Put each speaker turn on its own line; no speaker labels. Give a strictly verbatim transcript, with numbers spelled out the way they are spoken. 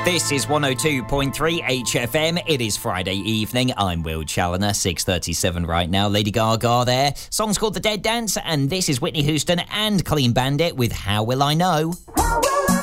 This is one oh two point three H F M. It is Friday evening. I'm Will Challoner, six thirty-seven right now. Lady Gaga there. Song's called The Dead Dance, and this is Whitney Houston and Clean Bandit with How Will I Know?